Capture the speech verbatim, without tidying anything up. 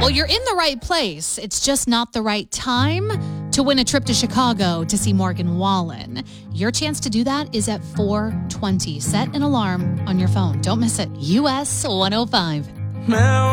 Well, you're in the right place. It's just not the right time to win a trip to Chicago to see Morgan Wallen. Your chance to do that is at four twenty. Set an alarm on your phone. Don't miss it. U S one oh five.